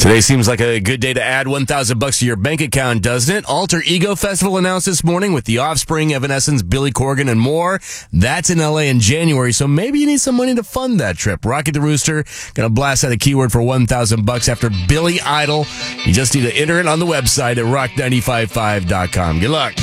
Today seems like a good day to add $1,000 to your bank account, doesn't it? Alter Ego Festival announced this morning with The Offspring, Evanescence, Billy Corgan, and more. That's in LA in January, so maybe you need some money to fund that trip. Rocket the Rooster gonna blast out a keyword for $1,000 after Billy Idol. You just need to enter it on the website at rock955.com. Good luck.